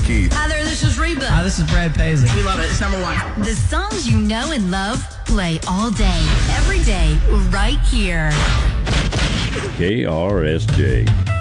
Keith. Hi there, this is Reba. Hi, this is Brad Paisley. We love it. It's number one. The songs you know and love play all day, every day, right here. KRSJ.